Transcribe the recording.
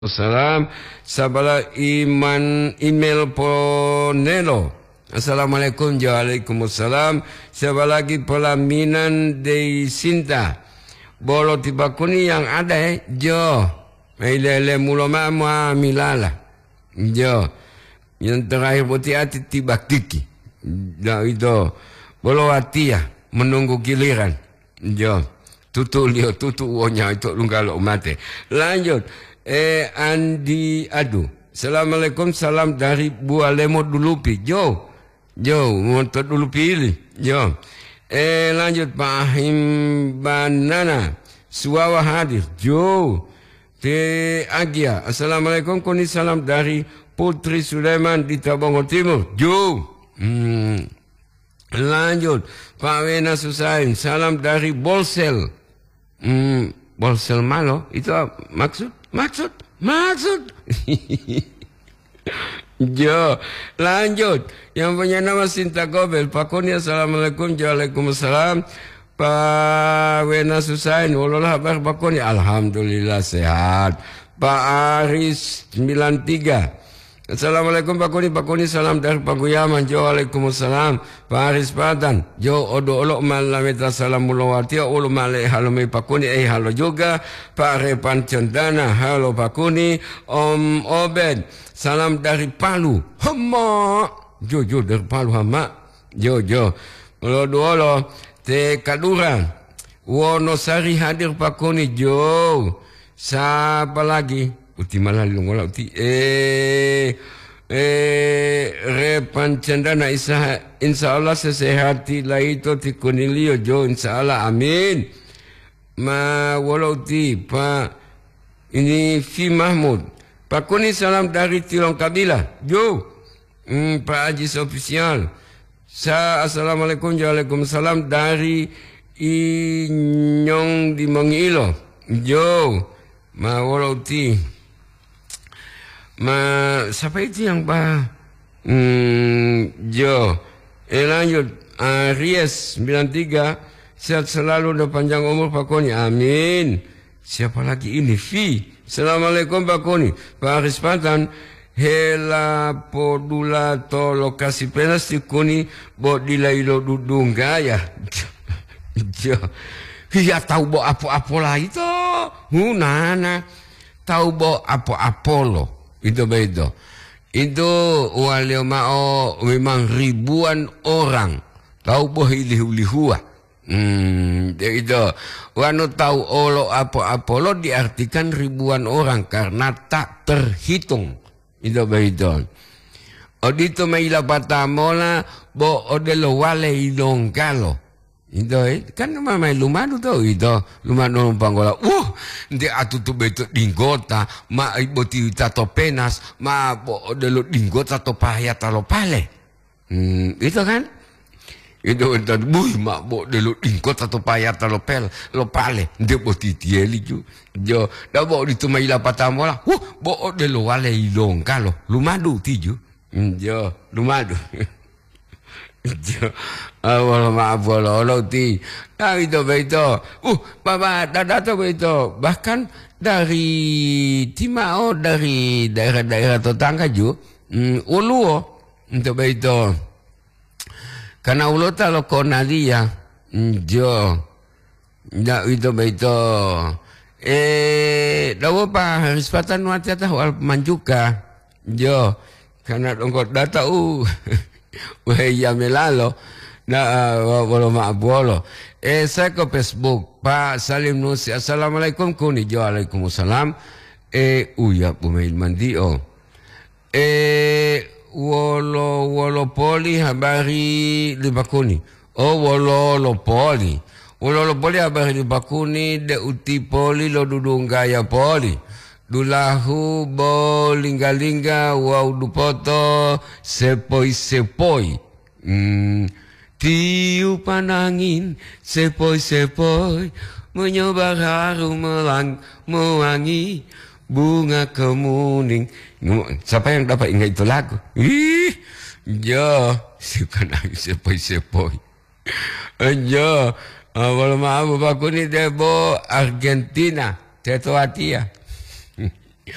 Salam sabala iman email ponelo. Assalamualaikum waalaikumsalam. Sebalagi pelaminan de Sinta. Bolo tiba kuni yang ada jo. Mailele mulama milala. Jo. Yang terakhir poti hati tiba kiki. Dah itu. Bolo hati ya menunggu giliran. Jo. Tutu lio tutu wonya itu lunggalo mate. Lanjut. Andi Adu. Assalamualaikum, salam dari Buah Lemot Dulupi. Jo, motor Dulupi ini. Jo. Lanjut Pak Ahim Banana. Suawa hadir. Jo. Te Agia. Assalamualaikum, kuni salam dari Putri Sulaiman di Tabongo Timur. Jo. Lanjut Pak Wena Susain. Salam dari Bolsel. Bolsel Malo. Itu maksud? Jo, lanjut. Yang punya nama Sinta Gobel. Pak Koni, assalamualaikum, waalaikumsalam. Pak Wena Susain, walolah kabar Pak Koni. Alhamdulillah sehat. Pak Aris 93. Assalamualaikum Pak Koni, salam dari Pak Guyaman. Jo, waalaikumsalam. Pak Aris Patan. Jo, odo olok malameta salam mulawati. Ulu malai halo me Pak Koni. Halo juga. Pak Repan Cendana. Halo Pak Koni. Om Obed. Salam dari Palu. Hama. Jo, dari Palu hama. Jo. Olo. Te Kadura. Wonosari hadir Pak Koni. Jo. Siapa lagi? Uti malah lungola uti Repan Cendana insya Allah sesehati lah itu ti kunilio jo insya Allah amin. Ma walau ti Pak ini Fi Mahmud. Pak Kuni salam dari Tilong Kabila. Jo. Pak Ajis official. Assalamualaikum waalaikumsalam dari Inyong di Mangilo. Jo. Ma walau ti siapa itu yang Jo. Lanjut Ries 93. Sehat selalu dan panjang umur Pak Koni. Amin. Siapa lagi ini? Vi. Assalamualaikum Pak Koni. Pak Aris Patan. Hela podula to lokasi penas di Koni. Bo dilailo dudung gaya. Jo. Iya tahu bo apa-apa lah itu. Nana. Tahu bo apa-apa lo. Itu begitu. Itu walio mau memang ribuan orang. Tahu boh ilihua. Itu. Wano tahu olo apa-apa lo diartikan ribuan orang karena tak terhitung. Itu begitu. Odito maila patamola bo odelo wale ilong kalo. Itu kan memang lumadu tau itu lumadu panggola ndi atutu beto dinggota ma iboti tato penas ma bo delo dinggota to pahaya talo pale itu kan itu buy ma bo delo dinggota to pahaya talo pale ndi boti tieli ju jo da bo ditu maila patamola bo delo wale ilong kalo lumadu tiju jo lumadu awal maaf walau ti itu Bapak data begitu bahkan dari Timao dari daerah-daerah tetangga juga Uluo untuk begitu karena Uluo talo konalia jo ndak itu begitu dawo Pak Haris Patan watiata wal manjuka jo karena dongkot data wahai ya melalo walo maaf walo saya ke Facebook Pak Salim Nusi. Assalamualaikum kuni jo waalaikumsalam uya pumail mandi wolo poli habari di bakuni wolo poli habari di bakuni de uti poli lo dudung gaya poli dulahu bo lingga-lingga wau dupoto sepoi tiupan angin sepoi menyebar harum mewangi bunga kemuning. Siapa yang dapat ingat itu lagu? Jo tiupan angin sepoi jo walau maaf Bapak Kuni debo Argentina Teto Atia